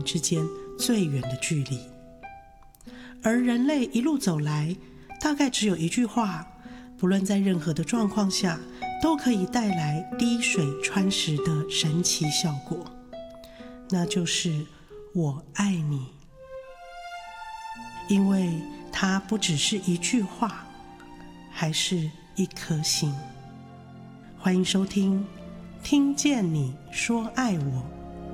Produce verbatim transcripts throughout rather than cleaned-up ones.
人之间最远的距离。而人类一路走来，大概只有一句话，不论在任何的状况下，都可以带来滴水穿石的神奇效果，那就是我爱你。因为它不只是一句话，还是一颗心。欢迎收听听见你说爱我。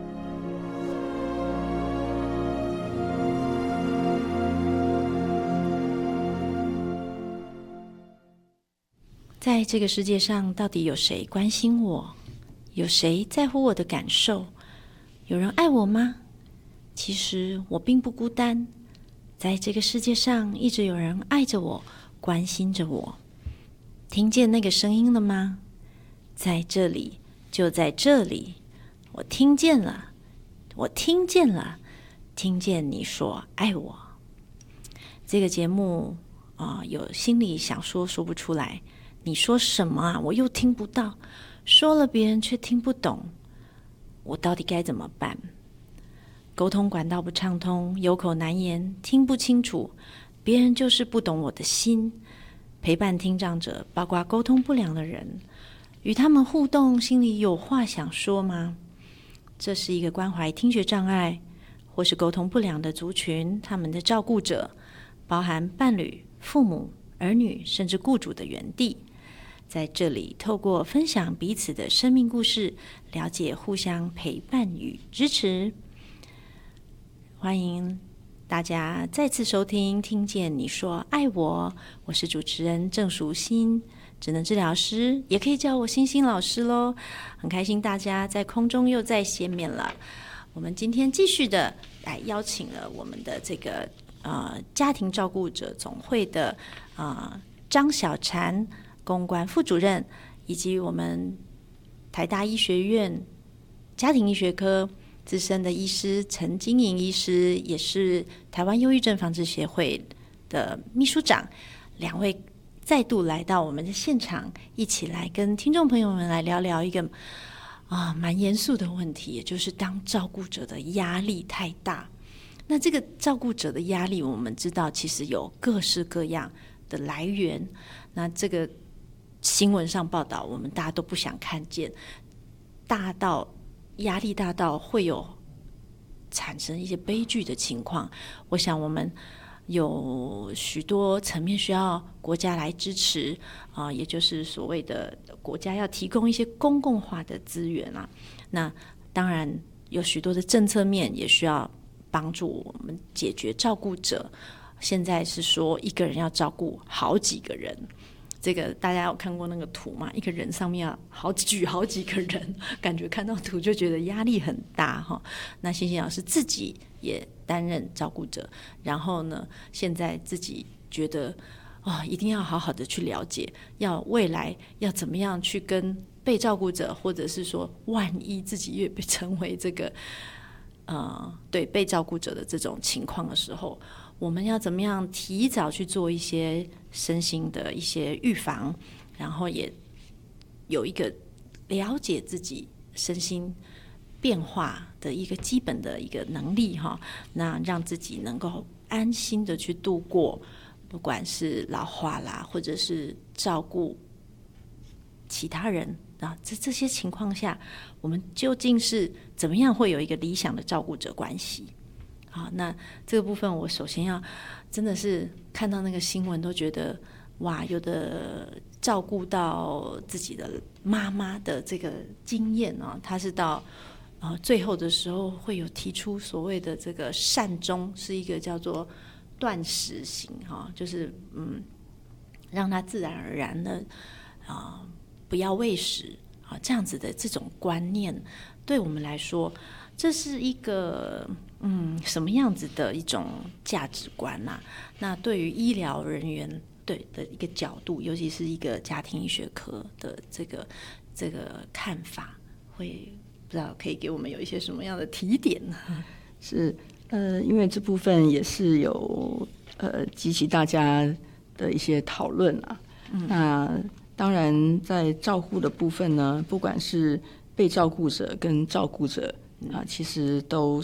在这个世界上，到底有谁关心我？有谁在乎我的感受？有人爱我吗？其实我并不孤单，在这个世界上一直有人爱着我，关心着我。听见那个声音了吗？在这里，就在这里，我听见了，我听见了，听见你说爱我。这个节目啊、呃，有心里想说说不出来。你说什么啊？我又听不到，说了别人却听不懂，我到底该怎么办？沟通管道不畅通，有口难言，听不清楚，别人就是不懂我的心。陪伴听障者，包括沟通不良的人，与他们互动，心里有话想说吗？这是一个关怀听觉障碍或是沟通不良的族群，他们的照顾者，包含伴侣、父母、儿女，甚至雇主的园地。在这里，透过分享彼此的生命故事，了解互相陪伴与支持。欢迎大家再次收听，听见你说爱我，我是主持人郑淑馨，职能治疗师，也可以叫我欣欣老师咯。很开心大家在空中又再见面了。我们今天继续的来邀请了我们的这个呃家庭照顾者总会的呃张小婵公关副主任，以及我们台大医学院家庭医学科资深的医师陈金莹医师，也是台湾忧郁症防治协会的秘书长，两位再度来到我们的现场，一起来跟听众朋友们来聊聊一个啊蛮严肃的问题，也就是当照顾者的压力太大。那这个照顾者的压力，我们知道其实有各式各样的来源，那这个新闻上报道我们大家都不想看见，大到压力大到会有产生一些悲剧的情况。我想我们有许多层面需要国家来支持啊、呃，也就是所谓的国家要提供一些公共化的资源啊。那当然有许多的政策面也需要帮助我们解决照顾者。现在是说一个人要照顾好几个人。这个大家有看过那个图吗？一个人上面要好举好几个人，感觉看到图就觉得压力很大哈。那欣欣老师自己也担任照顾者，然后呢，现在自己觉得哦，一定要好好的去了解，要未来要怎么样去跟被照顾者，或者是说万一自己也被成为这个呃对被照顾者的这种情况的时候，我们要怎么样提早去做一些身心的一些预防，然后也有一个了解自己身心变化的一个基本的一个能力哈，那让自己能够安心的去度过，不管是老化啦，或者是照顾其他人啊，这这些情况下，我们究竟是怎么样会有一个理想的照顾者关系？好，那这个部分我首先要真的是看到那个新闻都觉得哇，有的照顾到自己的妈妈的这个经验啊，他是到呃最后的时候会有提出所谓的这个善终，是一个叫做断食型哈，就是嗯让他自然而然的啊、呃、不要喂食啊，这样子的这种观念，对我们来说，这是一个嗯什么样子的一种价值观啊？那对于医疗人员对的一个角度，尤其是一个家庭医学科的这个这个看法，会不知道可以给我们有一些什么样的提点呢？ 是呃，因为这部分也是有呃激起大家的一些讨论啊。嗯、那当然，在照护的部分呢，不管是被照顾者跟照顾者啊、呃，其实都